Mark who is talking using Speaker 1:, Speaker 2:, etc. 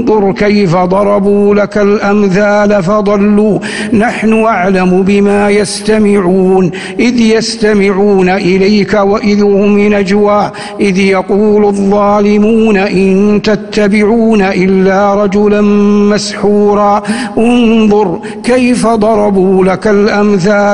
Speaker 1: انظر كيف ضربوا لك الأمثال فضلوا نحن أعلم بما يستمعون إذ يستمعون إليك وإذ هم نجوى إذ يقول الظالمون إن تتبعون إلا رجلا مسحورا انظر كيف ضربوا لك الأمثال